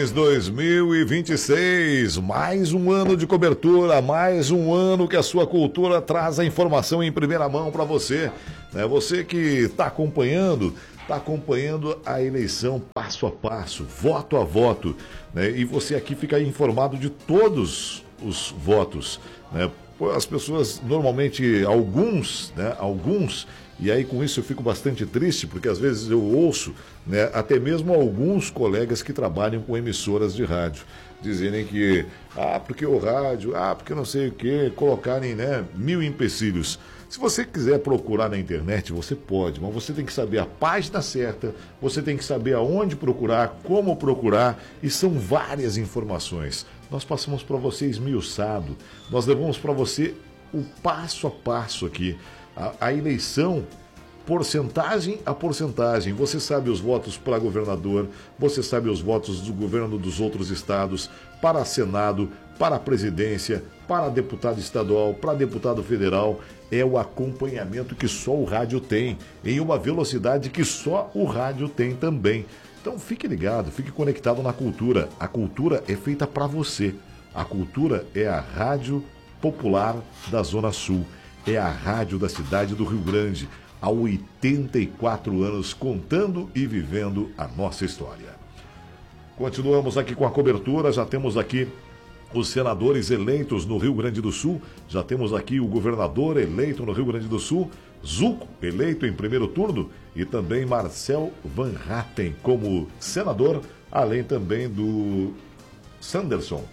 Eleições 2026, mais um ano de cobertura, mais um ano que a sua cultura traz a informação em primeira mão para você. Você que está acompanhando a eleição passo a passo, voto a voto, e você aqui fica informado de todos os votos. As pessoas, normalmente, alguns, e aí com isso eu fico bastante triste, porque às vezes eu ouço, até mesmo alguns colegas que trabalham com emissoras de rádio, dizerem que, porque o rádio, porque não sei o que, colocarem, mil empecilhos. Se você quiser procurar na internet, você pode, mas você tem que saber a página certa, você tem que saber aonde procurar, como procurar, e são várias informações. Nós passamos para você esmiuçado, nós levamos para você o passo a passo aqui. A eleição, porcentagem a porcentagem. Você sabe os votos para governador, você sabe os votos do governo dos outros estados, para Senado, para a presidência, para deputado estadual, para deputado federal. É o acompanhamento que só o rádio tem, em uma velocidade que só o rádio tem também. Então fique ligado, fique conectado na cultura. A cultura é feita para você. A cultura é a Rádio Popular da Zona Sul. É a rádio da cidade do Rio Grande, há 84 anos, contando e vivendo a nossa história. Continuamos aqui com a cobertura, já temos aqui os senadores eleitos no Rio Grande do Sul, já temos aqui o governador eleito no Rio Grande do Sul, Zuco, eleito em primeiro turno, e também Marcel Van Hatten como senador, além também do Sanderson,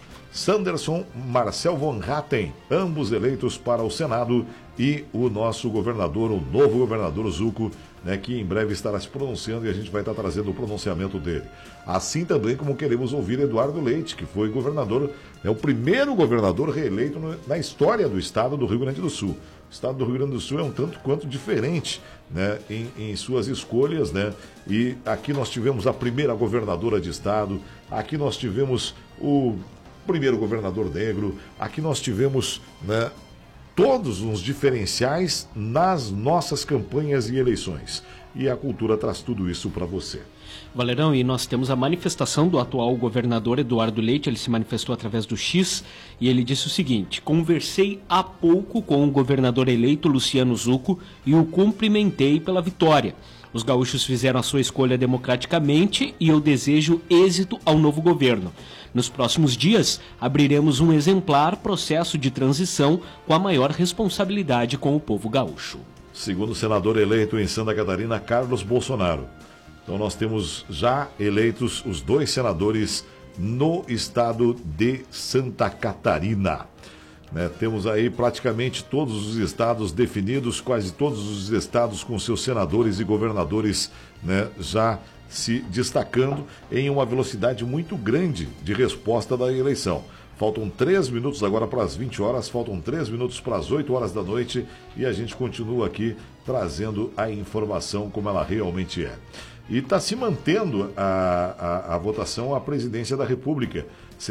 Marcel Van Hatten, ambos eleitos para o Senado, e o nosso governador, o novo governador Zuco, que em breve estará se pronunciando, e a gente vai estar trazendo o pronunciamento dele. Assim também como queremos ouvir Eduardo Leite, que foi governador, o primeiro governador reeleito na história do estado do Rio Grande do Sul. O estado do Rio Grande do Sul é um tanto quanto diferente, em suas escolhas, e aqui nós tivemos a primeira governadora de estado, aqui nós tivemos o primeiro governador negro, aqui nós tivemos todos os diferenciais nas nossas campanhas e eleições. E a cultura traz tudo isso para você. Valerão, e nós temos a manifestação do atual governador Eduardo Leite. Ele se manifestou através do X e ele disse o seguinte: conversei há pouco com o governador eleito Luciano Zuco e o cumprimentei pela vitória. Os gaúchos fizeram a sua escolha democraticamente e eu desejo êxito ao novo governo. Nos próximos dias, abriremos um exemplar processo de transição com a maior responsabilidade com o povo gaúcho. Segundo o senador eleito em Santa Catarina, Carlos Bolsonaro. Então nós temos já eleitos os dois senadores no estado de Santa Catarina. Temos aí praticamente todos os estados definidos, quase todos os estados com seus senadores e governadores já se destacando em uma velocidade muito grande de resposta da eleição. Faltam 3 minutos agora para as 20 horas, faltam 3 minutos para as 8 horas da noite e a gente continua aqui trazendo a informação como ela realmente é. E está se mantendo a votação à presidência da República.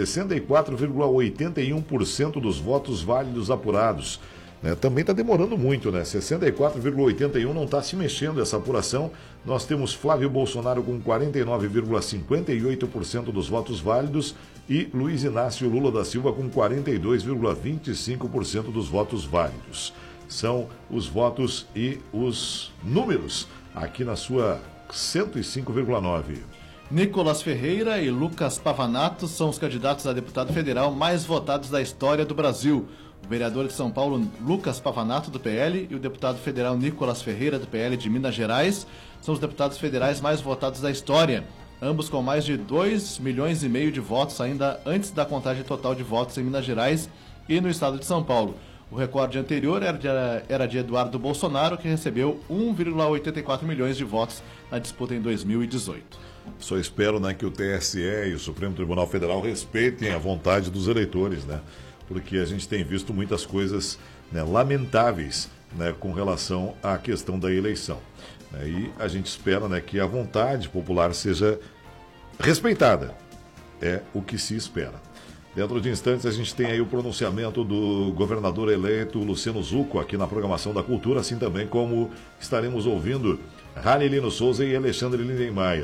64,81% dos votos válidos apurados. Também está demorando muito, 64,81% não está se mexendo essa apuração. Nós temos Flávio Bolsonaro com 49,58% dos votos válidos e Luiz Inácio Lula da Silva com 42,25% dos votos válidos. São os votos e os números aqui na sua 105,9%. Nicolas Ferreira e Lucas Pavanato são os candidatos a deputado federal mais votados da história do Brasil. O vereador de São Paulo, Lucas Pavanato, do PL, e o deputado federal Nicolas Ferreira, do PL de Minas Gerais, são os deputados federais mais votados da história, ambos com mais de 2,5 milhões de votos, ainda antes da contagem total de votos em Minas Gerais e no estado de São Paulo. O recorde anterior era de Eduardo Bolsonaro, que recebeu 1,84 milhões de votos na disputa em 2018. Só espero que o TSE e o Supremo Tribunal Federal respeitem a vontade dos eleitores, porque a gente tem visto muitas coisas lamentáveis com relação à questão da eleição. E a gente espera que a vontade popular seja respeitada. É o que se espera. Dentro de instantes a gente tem aí o pronunciamento do governador eleito Luciano Zuco aqui na programação da Cultura, assim também como estaremos ouvindo Ralilino Souza e Alexandre Lindenmayer.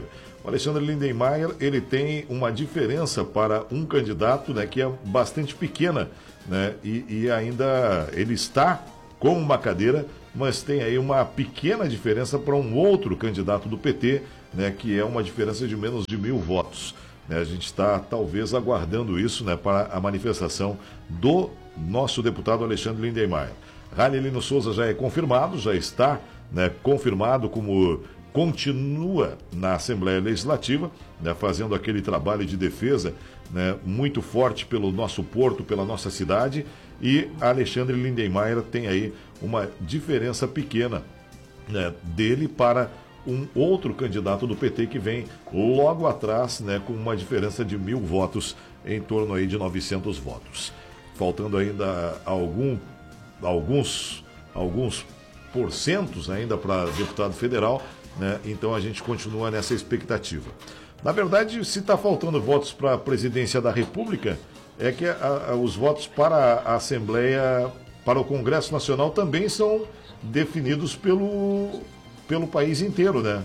O Alexandre Lindenmayer, ele tem uma diferença para um candidato, né, que é bastante pequena, né, e ainda ele está com uma cadeira, mas tem aí uma pequena diferença para um outro candidato do PT, né, que é uma diferença de menos de 1.000 votos. Né, a gente está talvez aguardando isso, né, para a manifestação do nosso deputado Alexandre Lindenmayer. Rally Lino Souza já é confirmado, já está, né, confirmado como continua na Assembleia Legislativa, né, fazendo aquele trabalho de defesa, né, muito forte pelo nosso porto, pela nossa cidade, e Alexandre Lindenmayer tem aí uma diferença pequena, né, dele para um outro candidato do PT que vem logo atrás, né, com uma diferença de 1.000 votos, em torno aí de 900 votos. Faltando ainda alguns porcentos ainda para deputado federal, né? Então a gente continua nessa expectativa. Na verdade, se está faltando votos para a presidência da República, é que os votos para a Assembleia, para o Congresso Nacional também são definidos pelo país inteiro, né?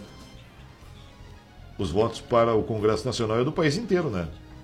Os votos para o Congresso Nacional é do país inteiro, né?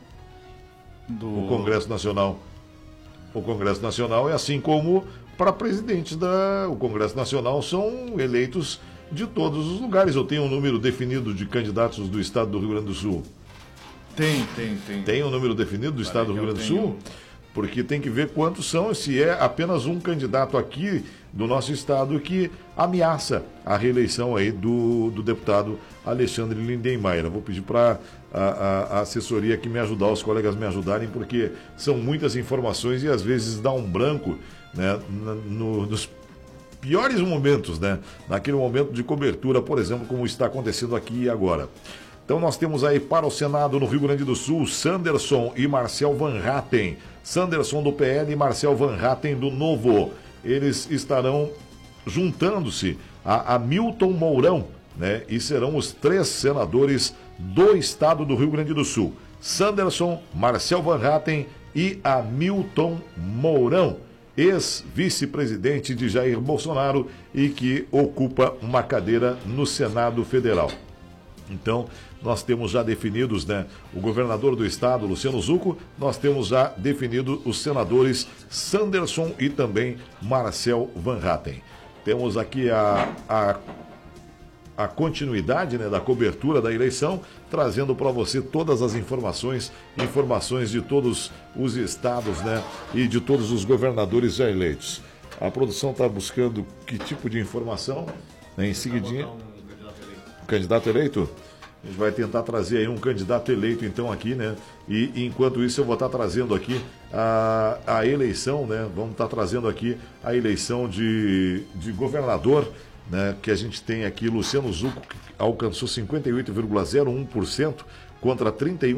O Congresso Nacional. O Congresso Nacional é assim como para presidentes o Congresso Nacional são eleitos de todos os lugares. Eu tenho um número definido de candidatos do estado do Rio Grande do Sul? Tem. Tem um número definido do estado do Rio Grande do Sul? Porque tem que ver quantos são, se é apenas um candidato aqui do nosso estado que ameaça a reeleição aí do deputado Alexandre Lindenmayer. Eu vou pedir para a assessoria aqui me ajudar, os colegas me ajudarem, porque são muitas informações e às vezes dá um branco, né, nos piores momentos, né? Naquele momento de cobertura, por exemplo, como está acontecendo aqui e agora. Então nós temos aí para o Senado no Rio Grande do Sul, Sanderson e Marcel Van Hatten. Sanderson do PL e Marcel Van Hatten do Novo. Eles estarão juntando-se a Hamilton Mourão, né? E serão os 3 senadores do estado do Rio Grande do Sul. Sanderson, Marcel Van Hatten e Hamilton Mourão, ex-vice-presidente de Jair Bolsonaro e que ocupa uma cadeira no Senado Federal. Então, nós temos já definidos, né, o governador do estado, Luciano Zucco, nós temos já definido os senadores Sanderson e também Marcel Van Hatten. Temos aqui a continuidade, né, da cobertura da eleição, trazendo para você todas as informações de todos os estados, né, e de todos os governadores já eleitos. A produção está buscando que tipo de informação? Em seguidinha, candidato eleito? A gente vai tentar trazer aí um candidato eleito então aqui, né? E enquanto isso eu vou estar trazendo aqui a eleição, né? Vamos estar trazendo aqui a eleição de governador, né, que a gente tem aqui. Luciano Zucco, que alcançou 58,01% contra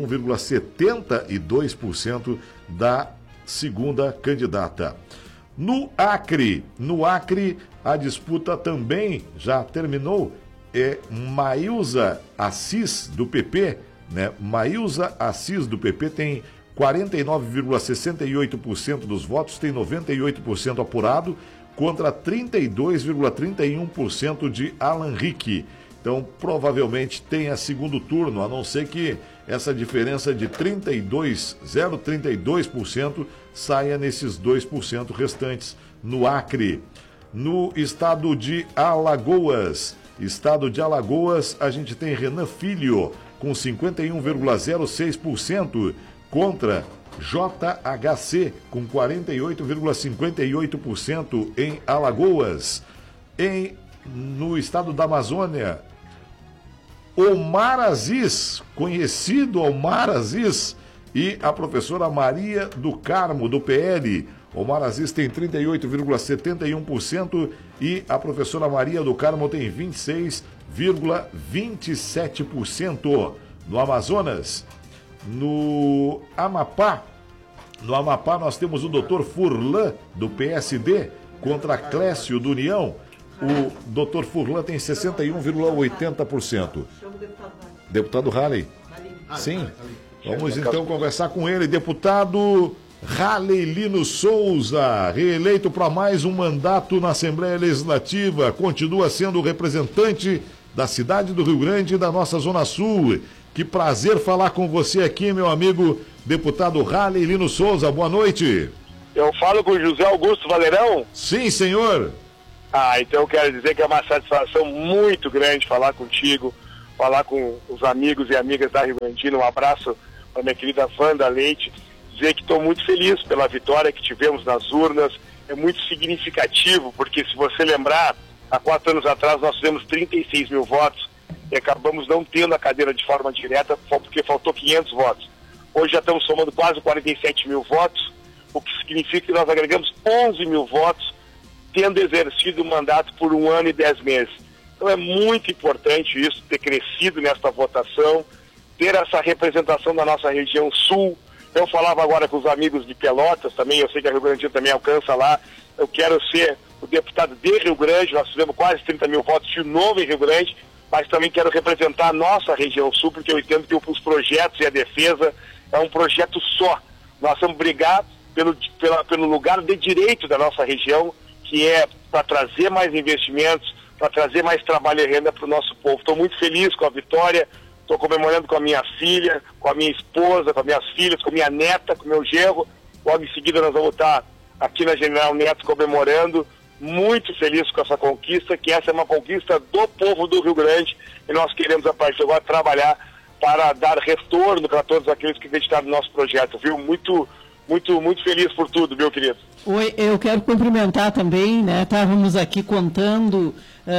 31,72% da segunda candidata. No Acre, a disputa também já terminou. É Maílza Assis do PP, né? Maílza Assis do PP tem 49,68% dos votos, tem 98% apurado, contra 32,31% de Alan Rick. Então, provavelmente tenha segundo turno, a não ser que essa diferença de 0,32% saia nesses 2% restantes no Acre. No estado de Alagoas, a gente tem Renan Filho com 51,06% contra JHC com 48,58% em Alagoas. No estado da Amazônia, Omar Aziz, conhecido Omar Aziz, e a professora Maria do Carmo, do PL. Omar Aziz tem 38,71% e a professora Maria do Carmo tem 26,27%. No Amazonas, no Amapá nós temos o Dr. Furlan, do PSD, contra Clécio, do União. O Dr. Furlan tem 61,80%. Deputado Halley. Sim. Vamos então conversar com ele. Deputado Rally Lino Souza, reeleito para mais um mandato na Assembleia Legislativa, continua sendo o representante da cidade do Rio Grande e da nossa Zona Sul. Que prazer falar com você aqui, meu amigo deputado Rally Lino Souza. Boa noite. Eu falo com o José Augusto Valerão? Sim, senhor. Então eu quero dizer que é uma satisfação muito grande falar contigo, falar com os amigos e amigas da Rio Grandina. Um abraço para minha querida Wanda Leite. Dizer que estou muito feliz pela vitória que tivemos nas urnas. É muito significativo, porque se você lembrar, há 4 anos atrás nós tivemos 36 mil votos e acabamos não tendo a cadeira de forma direta porque faltou 500 votos. Hoje já estamos somando quase 47 mil votos, o que significa que nós agregamos 11 mil votos, tendo exercido o mandato por 1 ano e 10 meses. Então é muito importante isso, ter crescido nesta votação, ter essa representação da nossa região sul. Eu falava agora com os amigos de Pelotas também, eu sei que a Rio Grande também alcança lá. Eu quero ser o deputado de Rio Grande, nós fizemos quase 30 mil votos de novo em Rio Grande, mas também quero representar a nossa região sul, porque eu entendo que os projetos e a defesa é um projeto só. Nós vamos brigar pelo lugar de direito da nossa região, que é para trazer mais investimentos, para trazer mais trabalho e renda para o nosso povo. Estou muito feliz com a vitória, estou comemorando com a minha filha, com a minha esposa, com as minhas filhas, com a minha neta, com o meu genro. Logo em seguida nós vamos estar aqui na General Neto comemorando. Muito feliz com essa conquista, que essa é uma conquista do povo do Rio Grande, e nós queremos a partir de agora trabalhar para dar retorno para todos aqueles que acreditaram no nosso projeto, viu? Muito feliz por tudo, meu querido. Oi, eu quero cumprimentar também, né? Estávamos aqui contando,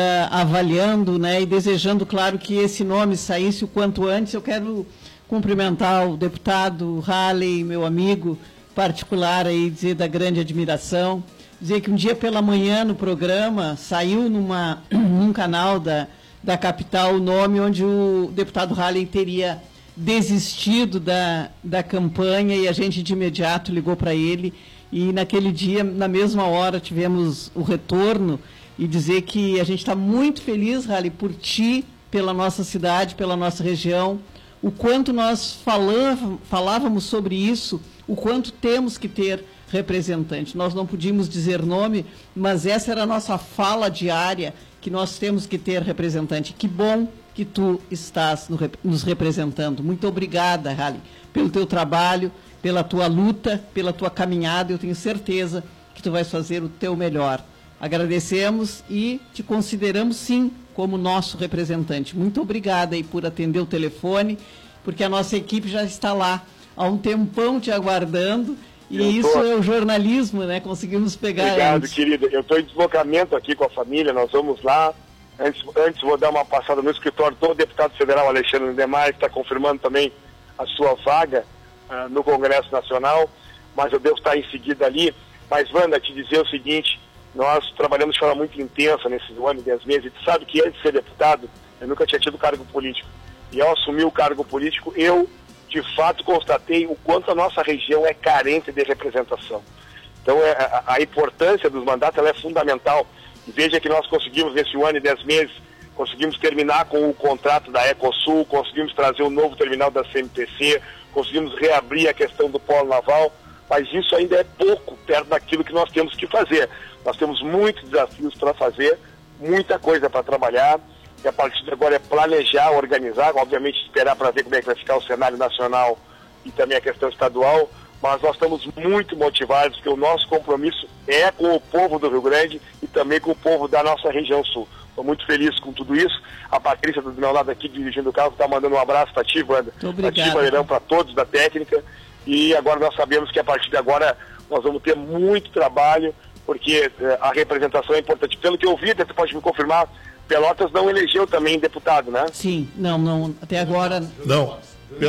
avaliando, né? E desejando, claro, que esse nome saísse o quanto antes. Eu quero cumprimentar o deputado Rally, meu amigo particular aí, dizer da grande admiração. Dizer que um dia pela manhã no programa saiu num canal da capital o nome onde o deputado Rally teria desistido da campanha, e a gente de imediato ligou para ele, e naquele dia, na mesma hora, tivemos o retorno, e dizer que a gente está muito feliz, Rally, por ti, pela nossa cidade, pela nossa região, o quanto nós falávamos sobre isso, o quanto temos que ter representante. Nós não podíamos dizer nome, mas essa era a nossa fala diária, que nós temos que ter representante. Que bom que tu estás nos representando. Muito obrigada, Rally, pelo teu trabalho, pela tua luta, pela tua caminhada. Eu tenho certeza que tu vais fazer o teu melhor. Agradecemos e te consideramos, sim, como nosso representante. Muito obrigada aí por atender o telefone, porque a nossa equipe já está lá há um tempão te aguardando. E isso é o jornalismo, né? Conseguimos pegar. Obrigado, querida. Eu estou em deslocamento aqui com a família, nós vamos lá. Antes vou dar uma passada no escritório do deputado federal Alexandre Demais, que está confirmando também a sua vaga no Congresso Nacional, mas eu devo estar em seguida ali. Mas, Wanda, te dizer o seguinte, nós trabalhamos de forma muito intensa nesses 1 ano e 10 meses, e tu sabe que antes de ser deputado, eu nunca tinha tido cargo político. E ao assumir o cargo político, eu de fato constatei o quanto a nossa região é carente de representação. Então a importância dos mandatos ela é fundamental. E veja que nós conseguimos nesse 1 ano e 10 meses, conseguimos terminar com o contrato da Ecosul, conseguimos trazer um novo terminal da CMTC, conseguimos reabrir a questão do polo naval, mas isso ainda é pouco perto daquilo que nós temos que fazer. Nós temos muitos desafios para fazer, muita coisa para trabalhar. E a partir de agora é planejar, organizar, obviamente esperar para ver como é que vai ficar o cenário nacional e também a questão estadual, mas nós estamos muito motivados, porque o nosso compromisso é com o povo do Rio Grande e também com o povo da nossa região sul. Estou muito feliz com tudo isso. A Patrícia do meu lado aqui, dirigindo o carro, está mandando um abraço para ti, Wanda, para ti, Valerão, para todos da técnica. E agora nós sabemos que a partir de agora nós vamos ter muito trabalho, porque a representação é importante. Pelo que eu vi, você pode me confirmar, Pelotas não elegeu também deputado, né? Sim, não, até agora... Não,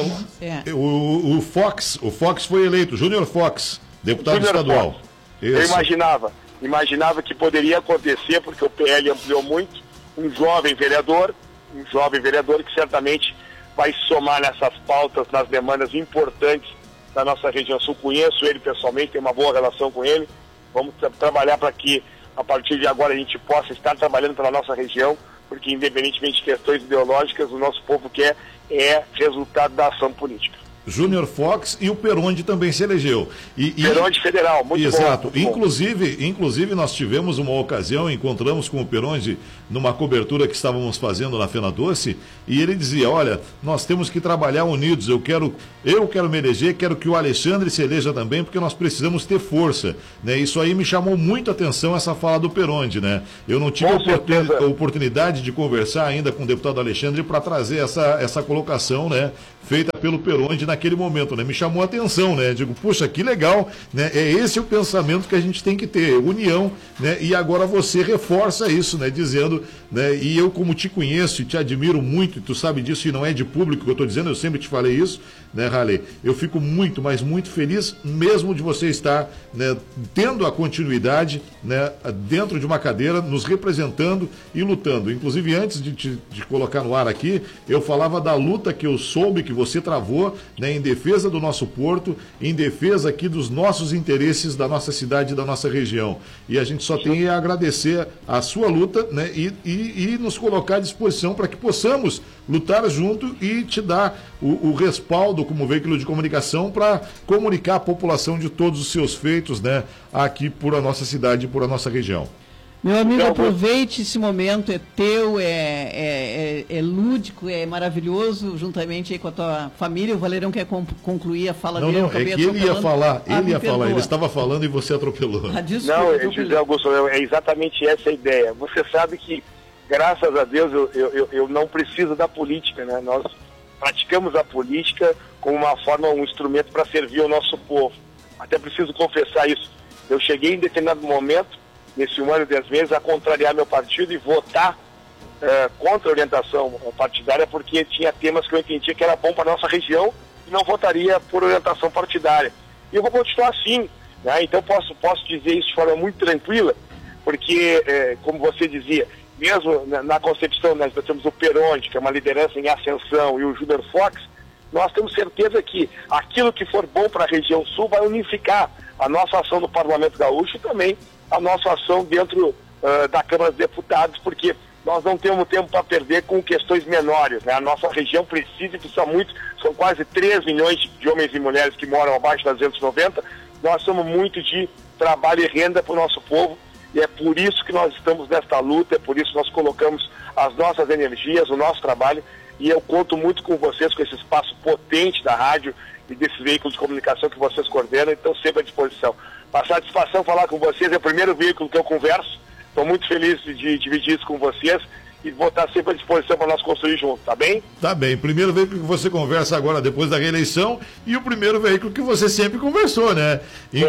o Fox foi eleito, Júnior Fox, deputado Júnior estadual. Fox. Eu imaginava que poderia acontecer, porque o PL ampliou muito, um jovem vereador que certamente vai somar nessas pautas, nas demandas importantes da nossa região sul. Conheço ele pessoalmente, tenho uma boa relação com ele. Vamos trabalhar para que a partir de agora a gente possa estar trabalhando pela nossa região, porque independentemente de questões ideológicas, o nosso povo quer resultado da ação política. Júnior Fox e o Peronde também se elegeu. Peronde Federal, muito exato. bom. Exato. Inclusive, nós tivemos uma ocasião, encontramos com o Peronde numa cobertura que estávamos fazendo na Fena Doce, e ele dizia, olha, nós temos que trabalhar unidos, eu quero me eleger, quero que o Alexandre se eleja também, porque nós precisamos ter força, né? Isso aí me chamou muito a atenção, essa fala do Peronde, né? Eu não tive a oportunidade de conversar ainda com o deputado Alexandre para trazer essa colocação, né, feita pelo Peronde naquele momento, né? Me chamou a atenção, né? Digo, puxa, que legal, né? É esse o pensamento que a gente tem que ter, união, né? E agora você reforça isso, né? Dizendo, né? E eu, como te conheço e te admiro muito, e tu sabe disso, e não é de público que eu estou dizendo, eu sempre te falei isso, né, Raleigh? Eu fico muito, mas muito feliz mesmo de você estar, né, tendo a continuidade, né, dentro de uma cadeira, nos representando e lutando. Inclusive, antes de colocar no ar aqui, eu falava da luta que eu soube que você travou, né, em defesa do nosso porto, em defesa aqui dos nossos interesses, da nossa cidade e da nossa região. E a gente só tem a agradecer a sua luta, né, e nos colocar à disposição para que possamos lutar junto e te dar o respaldo como veículo de comunicação para comunicar a população de todos os seus feitos, né, aqui por a nossa cidade e por a nossa região. Meu amigo, aproveite esse momento, é teu, é lúdico, é maravilhoso, juntamente aí com a tua família. O Valerão quer concluir a fala dele. Não, é que ele ia falar, ele estava falando e você atropelou. Desculpa, não, José Augusto, é exatamente essa a ideia. Você sabe que, graças a Deus, eu não preciso da política, né? Nós praticamos a política como uma forma, um instrumento para servir ao nosso povo. Até preciso confessar isso. Eu cheguei em determinado momento, nesse 1 ano e 10 meses, a contrariar meu partido e votar contra a orientação partidária, porque tinha temas que eu entendia que era bom para a nossa região e não votaria por orientação partidária. E eu vou continuar assim, né? Então posso dizer isso de forma muito tranquila, porque, como você dizia, mesmo na concepção, nós temos o Peronde, que é uma liderança em ascensão, e o Júnior Fox, nós temos certeza que aquilo que for bom para a região sul vai unificar a nossa ação no Parlamento Gaúcho e também a nossa ação dentro da Câmara dos Deputados, porque nós não temos tempo para perder com questões menores, né? A nossa região precisa muito, são quase 3 milhões de homens e mulheres que moram abaixo das 290, nós somos muito de trabalho e renda para o nosso povo, e é por isso que nós estamos nesta luta, é por isso que nós colocamos as nossas energias, o nosso trabalho, e eu conto muito com vocês, com esse espaço potente da rádio e desse veículo de comunicação que vocês coordenam, então sempre à disposição. Uma satisfação falar com vocês, é o primeiro veículo que eu converso, estou muito feliz de dividir isso com vocês e vou estar sempre à disposição para nós construir junto, tá bem? Tá bem, primeiro veículo que você conversa agora depois da reeleição e o primeiro veículo que você sempre conversou, né?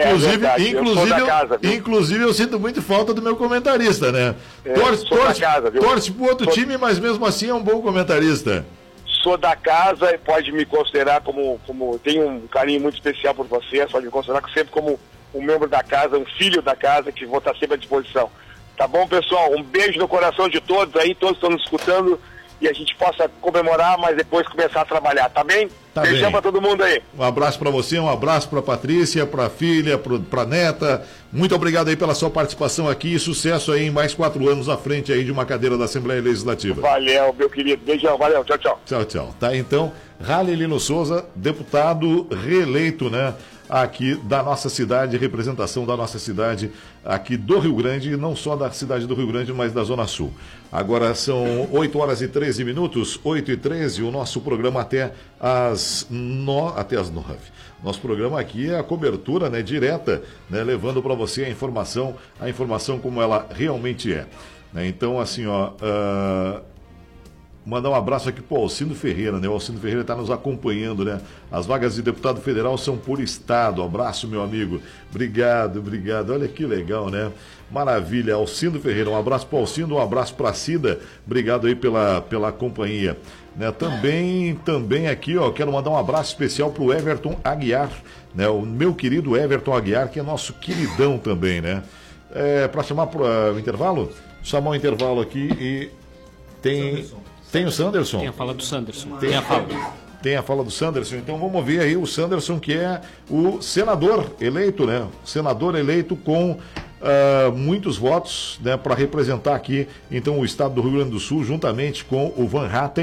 Inclusive eu sinto muito falta do meu comentarista, né? Torce pro outro time, mas mesmo assim é um bom comentarista. Sou da casa e pode me considerar como tenho um carinho muito especial por vocês, pode me considerar sempre como um membro da casa, um filho da casa, que vou estar sempre à disposição. Tá bom, pessoal? Um beijo no coração de todos aí, todos estão nos escutando e a gente possa comemorar, mas depois começar a trabalhar, tá bem? Tá Beijão bem. Pra todo mundo aí. Um abraço para você, um abraço para Patrícia, para filha, para neta. Muito obrigado aí pela sua participação aqui e sucesso aí em mais 4 anos à frente aí de uma cadeira da Assembleia Legislativa. Valeu, meu querido. Beijão, valeu. Tchau, tchau. Tchau, tchau. Tá, então, Raleigh Lino Souza, deputado reeleito, né? Aqui da nossa cidade, representação da nossa cidade aqui do Rio Grande, não só da cidade do Rio Grande, mas da Zona Sul. Agora são 8 horas e 13 minutos, 8h13, o nosso programa até as 9. Nosso programa aqui é a cobertura, né, direta, né, levando para você a informação como ela realmente é. Né? Então, assim, ó... Mandar um abraço aqui para o Alcindo Ferreira, né? O Alcindo Ferreira está nos acompanhando, né? As vagas de deputado federal são por estado. Abraço, meu amigo. Obrigado. Olha que legal, né? Maravilha. Alcindo Ferreira, um abraço para o Alcindo, um abraço para a Cida. Obrigado aí pela companhia. Né? Também aqui, ó, quero mandar um abraço especial para o Everton Aguiar, né? O meu querido Everton Aguiar, que é nosso queridão também, né? Para chamar para o intervalo? Chamar o intervalo aqui e tem o Sanderson? Tem a fala do Sanderson. Tem a fala do Sanderson. Então vamos ouvir aí o Sanderson, que é o senador eleito, né? Senador eleito com muitos votos, né, para representar aqui, então, o estado do Rio Grande do Sul, juntamente com o Van Hatten,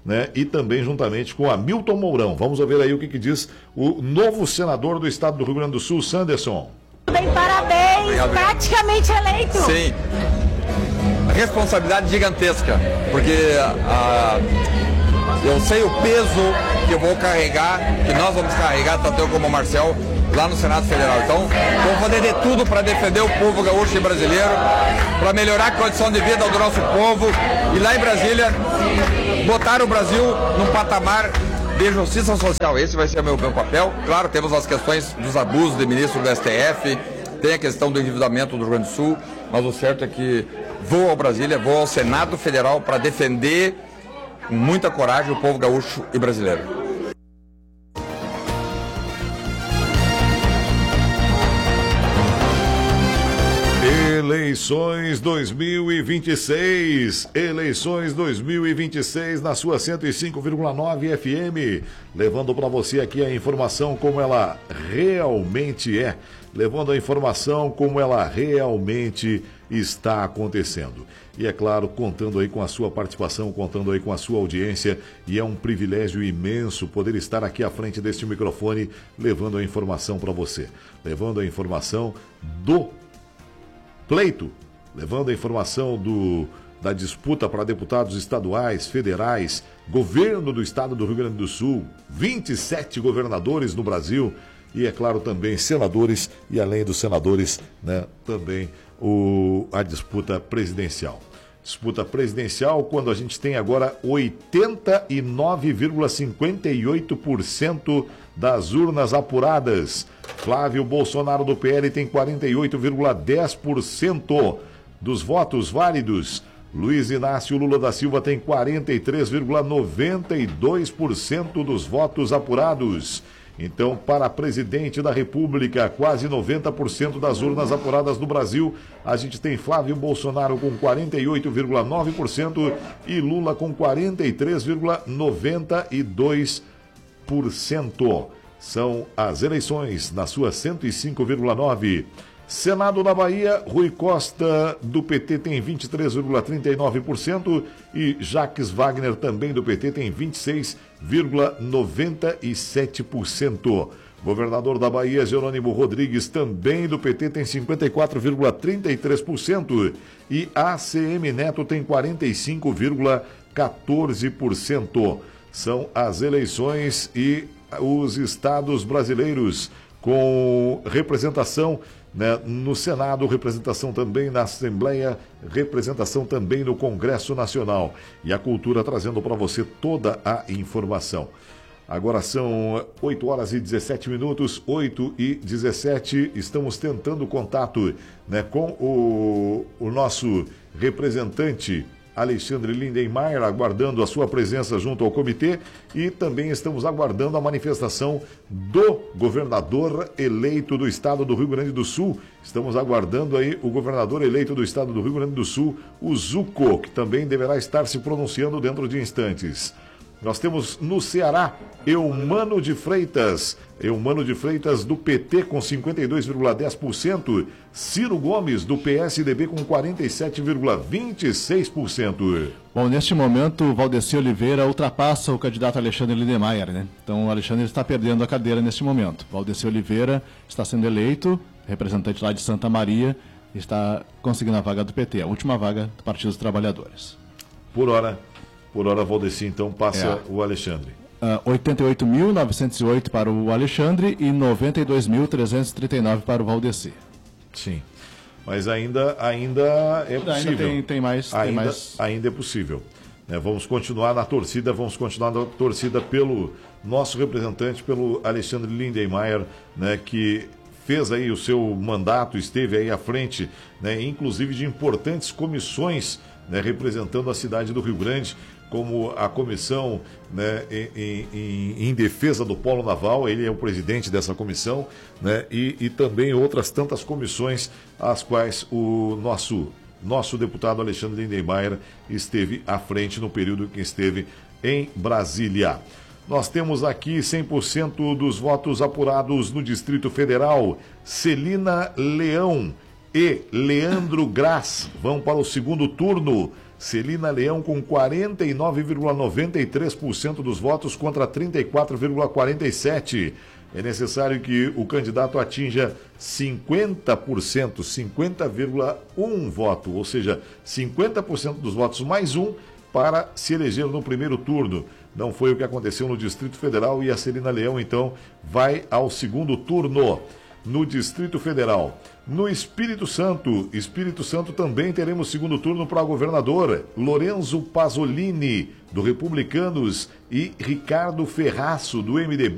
né? E também juntamente com Hamilton Mourão. Vamos ouvir aí o que diz o novo senador do estado do Rio Grande do Sul, Sanderson. Bem, parabéns, praticamente eleito. Sim, responsabilidade gigantesca, porque eu sei o peso que eu vou carregar, que nós vamos carregar, tanto eu como o Marcel, lá no Senado Federal. Então, vou fazer de tudo para defender o povo gaúcho e brasileiro, para melhorar a condição de vida do nosso povo e lá em Brasília, botar o Brasil num patamar de justiça social. Esse vai ser o meu papel. Claro, temos as questões dos abusos de ministro do STF, tem a questão do endividamento do Rio Grande do Sul, mas o certo é que vou ao Brasília, vou ao Senado Federal para defender com muita coragem o povo gaúcho e brasileiro. Eleições 2026, eleições 2026 na sua 105,9 FM, levando para você aqui a informação como ela realmente é, levando a informação como ela realmente está acontecendo. E é claro, contando aí com a sua participação, contando aí com a sua audiência, e é um privilégio imenso poder estar aqui à frente deste microfone, levando a informação para você, levando a informação do pleito, levando a informação da disputa para deputados estaduais, federais, governo do estado do Rio Grande do Sul, 27 governadores no Brasil e, é claro, também senadores e, além dos senadores, né, também a disputa presidencial. Disputa presidencial quando a gente tem agora 89,58% das urnas apuradas. Flávio Bolsonaro do PL tem 48,10% dos votos válidos. Luiz Inácio Lula da Silva tem 43,92% dos votos apurados. Então, para presidente da República, quase 90% das urnas apuradas no Brasil, a gente tem Flávio Bolsonaro com 48,9% e Lula com 43,92%. São as eleições na sua 105,9%. Senado da Bahia, Rui Costa do PT tem 23,39% e Jacques Wagner também do PT tem 26,97%. Governador da Bahia, Jerônimo Rodrigues, também do PT, tem 54,33% e ACM Neto tem 45,14%. São as eleições e os estados brasileiros com representação, né, no Senado, representação também na Assembleia, representação também no Congresso Nacional. E a Cultura trazendo para você toda a informação. Agora são 8 horas e 17 minutos, 8 e 17. Estamos tentando contato, né, com o nosso representante Alexandre Lindenmayer, aguardando a sua presença junto ao comitê, e também estamos aguardando a manifestação do governador eleito do estado do Rio Grande do Sul. Estamos aguardando aí o governador eleito do estado do Rio Grande do Sul, o Zucco, que também deverá estar se pronunciando dentro de instantes. Nós temos no Ceará, Eumano de Freitas do PT com 52,10%, Ciro Gomes do PSDB com 47,26%. Bom, neste momento, o Valdeci Oliveira ultrapassa o candidato Alexandre Lindenmayer, né? Então, o Alexandre está perdendo a cadeira neste momento. Valdeci Oliveira está sendo eleito, representante lá de Santa Maria, está conseguindo a vaga do PT, a última vaga do Partido dos Trabalhadores. Por hora, Valdeci, então, passa o Alexandre. 88.908 para o Alexandre e 92.339 para o Valdeci. Sim, mas ainda é possível. Ainda tem mais. Ainda é possível. Vamos continuar na torcida, pelo nosso representante, pelo Alexandre Lindenmayer, né, que fez aí o seu mandato, esteve aí à frente, né, inclusive de importantes comissões, né, representando a cidade do Rio Grande, como a comissão, né, em defesa do Polo Naval. Ele é o presidente dessa comissão, né, e também outras tantas comissões às quais o nosso deputado Alexandre Lindenmayer esteve à frente no período que esteve em Brasília. Nós temos aqui 100% dos votos apurados no Distrito Federal. Celina Leão e Leandro Graz vão para o segundo turno. Celina Leão com 49,93% dos votos contra 34,47%. É necessário que o candidato atinja 50%, 50,1 voto, ou seja, 50% dos votos mais um para se eleger no primeiro turno. Não foi o que aconteceu no Distrito Federal e a Celina Leão, então, vai ao segundo turno no Distrito Federal. No Espírito Santo também teremos segundo turno para governador. Lorenzo Pasolini, do Republicanos, e Ricardo Ferraço, do MDB.